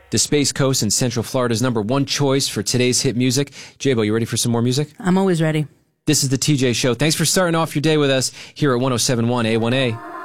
The Space Coast and Central Florida's #1 choice for today's hit music. J-Bo, you ready for some more music? I'm always ready. This is the TJ Show. Thanks for starting off your day with us here at 107.1 A1A.